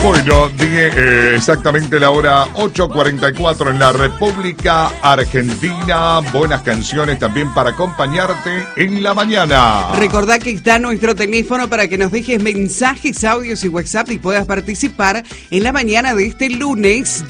Bueno, dije exactamente la hora 8:44 en la República Argentina. Buenas canciones también para acompañarte en la mañana. Recordá que está nuestro teléfono para que nos dejes mensajes, audios y WhatsApp y puedas participar en la mañana de este lunes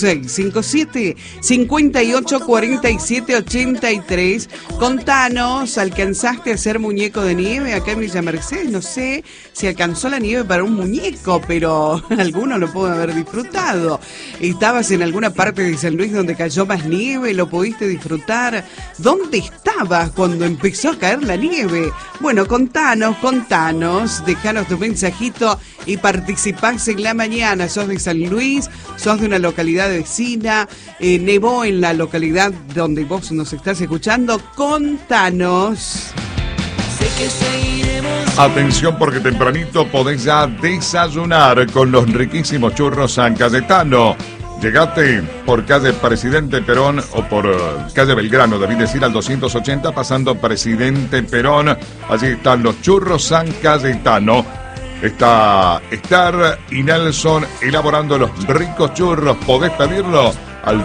2657-584783. Contanos, ¿alcanzaste a hacer muñeco de nieve acá en Villa Mercedes? No sé si alcanzó la nieve para un muñeco, pero algunos lo pueden haber disfrutado. ¿Estabas en alguna parte de San Luis donde cayó más nieve? ¿Lo pudiste disfrutar? ¿Dónde estabas cuando empezó a caer la nieve? Bueno, contanos, déjanos tu mensajito y participás en la mañana. ¿Sos de San Luis? ¿Sos de una localidad vecina? ¿Nevó en la localidad donde vos nos estás escuchando? Contanos. Sé que seguiremos. Atención porque tempranito podés ya desayunar con los riquísimos churros San Cayetano. Llegate por calle Presidente Perón o por calle Belgrano, debí decir, al 280, pasando Presidente Perón. Allí están los churros San Cayetano. Está Star y Nelson elaborando los ricos churros. Podés pedirlo al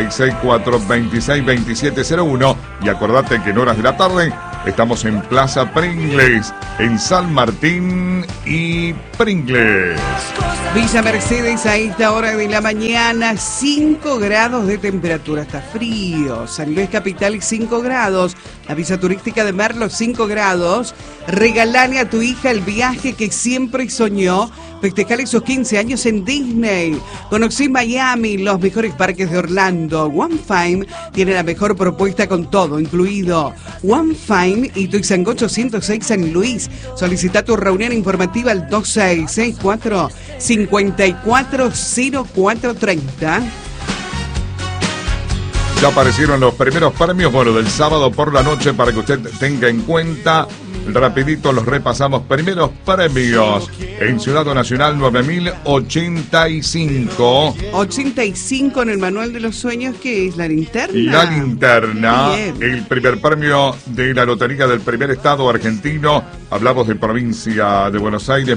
2664-262701 y acordate que en horas de la tarde estamos en Plaza Pringles, en San Martín y Pringles. Villa Mercedes a esta hora de la mañana, 5 grados de temperatura, está frío. San Luis Capital, 5 grados. La visa turística de Merlo, 5 grados. Regalale a tu hija el viaje que siempre soñó. Festejale sus 15 años en Disney. Conocí Miami, los mejores parques de Orlando. One Fine tiene la mejor propuesta con todo incluido. One Fine y Tuizangocho 106 San Luis. Solicita tu reunión informativa al 2664-540430. Ya aparecieron los primeros premios, bueno, del sábado por la noche para que usted tenga en cuenta. Rapidito los repasamos. Primeros premios en Ciudad Nacional, 9085. 85 en el Manual de los Sueños, que es la linterna. La linterna. Bien. El primer premio de la Lotería del Primer Estado argentino. Hablamos de provincia de Buenos Aires,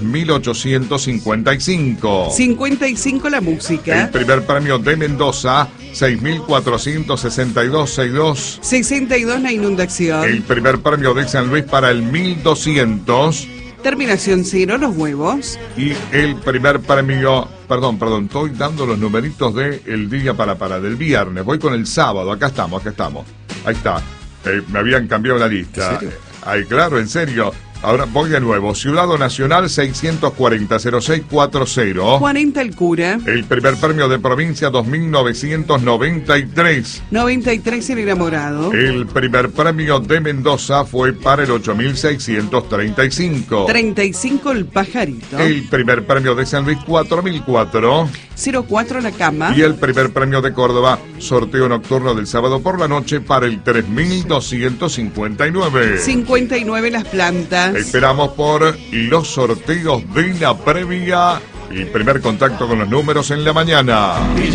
1855. 55 la música. El primer premio de Mendoza, 6462-62. 62 la inundación. El primer premio de San Luis para el 1200. Terminación 0 los huevos. Y el primer premio, perdón, estoy dando los numeritos del día del viernes. Voy con el sábado, acá estamos. Ahí está. Me habían cambiado la lista. ¿En serio? Ay, claro, en serio. Ahora voy de nuevo. Ciudad Nacional 640-0640. 40 el cura. El primer premio de provincia 2993. 93 el enamorado. El primer premio de Mendoza fue para el 8635. 35 el pajarito. El primer premio de San Luis 4004. 04 la cama. Y el primer premio de Córdoba, sorteo nocturno del sábado por la noche para el 3259. 59 las plantas. Esperamos por los sorteos de la previa y primer contacto con los números en la mañana.